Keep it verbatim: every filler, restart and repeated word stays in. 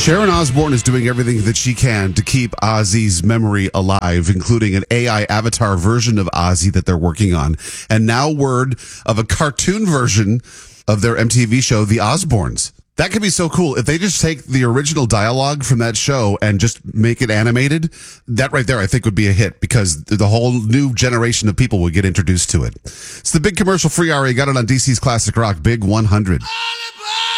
Sharon Osbourne is doing everything that she can to keep Ozzy's memory alive, including an A I avatar version of Ozzy that they're working on. And now word of a cartoon version of their M T V show, The Osbournes. That could be so cool. If they just take the original dialogue from that show and just make it animated, that right there I think would be a hit because the whole new generation of people would get introduced to it. It's the big commercial free hour. You got it on D C's Classic Rock, Big one hundred. All aboard!